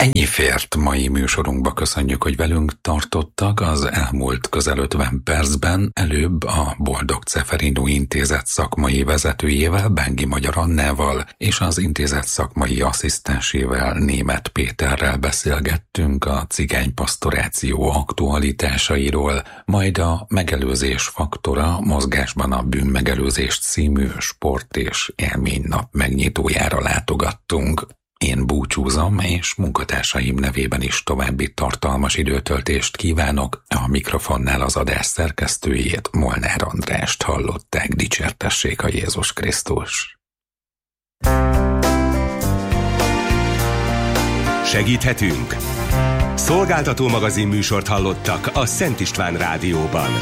Ennyi fért mai műsorunkba, köszönjük, hogy velünk tartottak. Az elmúlt közel 50 percben előbb a Boldog Ceferino Intézet szakmai vezetőjével, Bengi Magyar Annával és az intézet szakmai asszisztensével, Németh Péterrel beszélgettünk a cigánypastoráció aktualitásairól, majd a Megelőzés faktora, mozgásban a bűnmegelőzés című sport- és élménynap megnyitójára látogattunk. Én búcsúzom, és munkatársaim nevében is további tartalmas időtöltést kívánok. A mikrofonnál az adás szerkesztőjét, Molnár Andrást hallották. Dicsértessék a Jézus Krisztus! Segíthetünk? Szolgáltató magazin műsort hallottak a Szent István Rádióban.